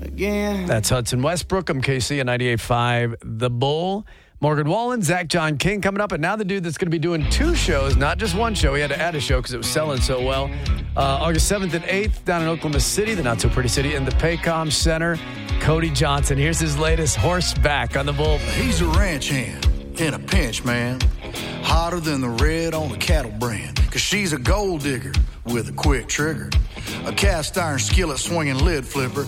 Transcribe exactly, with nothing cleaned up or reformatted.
again. That's Hudson Westbrook. I'm K C at ninety-eight point five The Bull. Morgan Wallen, Zach John King coming up. And now the dude that's going to be doing two shows, not just one show. He had to add a show because it was selling so well. Uh, August seventh and eighth down in Oklahoma City, the not-so-pretty city, in the Paycom Center. Cody Johnson. Here's his latest horseback on the Bull. He's a ranch hand in a pinch, man. Hotter than the red on the cattle brand. Cause she's a gold digger with a quick trigger. A cast iron skillet swinging lid flipper.